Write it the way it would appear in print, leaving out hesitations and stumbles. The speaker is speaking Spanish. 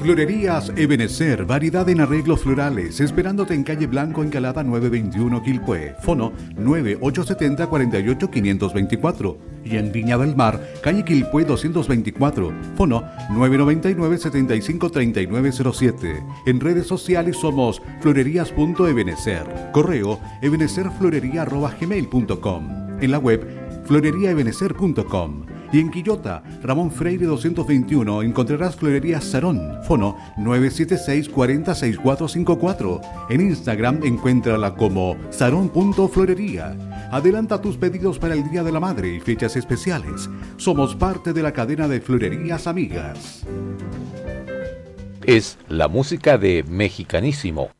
Florerías Ebenecer, variedad en arreglos florales, esperándote en calle Blanco, Encalada 921 Quilpué, fono 9870-48-524 y en Viña del Mar, calle Quilpué 224, fono 999-753907. En redes sociales somos florerías.ebenecer, correo ebenecerflorería@gmail.com, en la web floreriaebenecer.com. Y en Quillota, Ramón Freire 221, encontrarás Florería Sarón, fono 976-406454. En Instagram, encuéntrala como sarón.florería. Adelanta tus pedidos para el Día de la Madre y fechas especiales. Somos parte de la cadena de Florerías Amigas. Es la música de Mexicanísimo,